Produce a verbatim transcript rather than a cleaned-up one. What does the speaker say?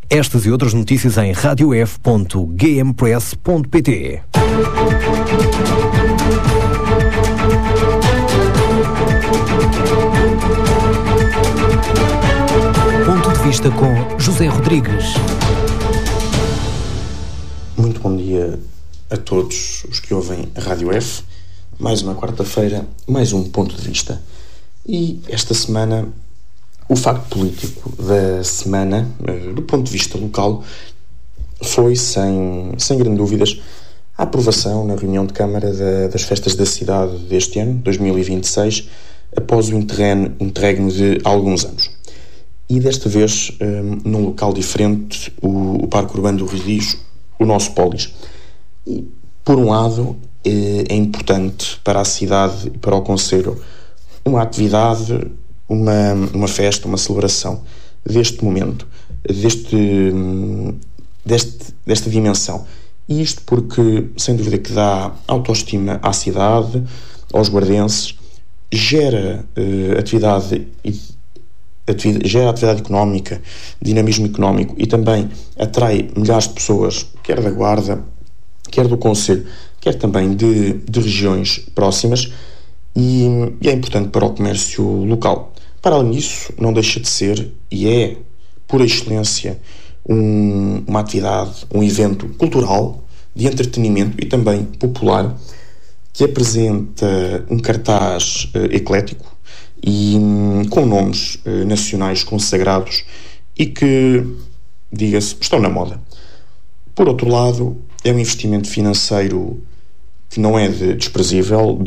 Estas e outras notícias em radio f ponto g m press ponto p t. Ponto de vista com José Rodrigues. Muito bom dia a todos os que ouvem a Rádio F. Mais uma quarta-feira, mais um ponto de vista. E esta semana, o facto político da semana, do ponto de vista local, foi, sem, sem grandes dúvidas, a aprovação na reunião de Câmara da, das festas da cidade deste ano, dois mil e vinte e seis, após o interregno, interregno de alguns anos. E desta vez, um, num local diferente, o, o Parque Urbano do Ridijo, o nosso Polis. E, por um lado, é, é importante para a cidade e para o concelho uma atividade, uma, uma festa, uma celebração deste momento, deste, deste, desta dimensão. E isto porque, sem dúvida, que dá autoestima à cidade, aos guardenses, gera uh, atividade e atividade, gera atividade económica, dinamismo económico e também atrai milhares de pessoas, quer da Guarda, quer do concelho, quer também de, de regiões próximas, e, e é importante para o comércio local. Para além disso, não deixa de ser, e é, por excelência, um, uma atividade, um evento cultural, de entretenimento e também popular, que apresenta um cartaz uh, eclético e um, com nomes uh, nacionais consagrados e que, diga-se, estão na moda. Por outro lado, é um investimento financeiro que não é de desprezível,